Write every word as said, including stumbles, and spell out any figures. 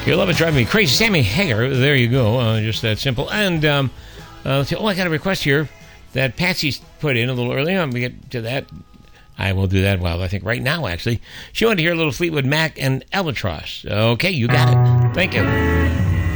Your love is driving me crazy. Sammy Hagar, there you go. Uh, just that simple. And, um, uh, let's see. Oh, I got a request here that Patsy's put in a little earlier. I'm going to get to that. I will do that, well, I think right now, actually. She wanted to hear a little Fleetwood Mac and Albatross. Okay, you got it. Thank you.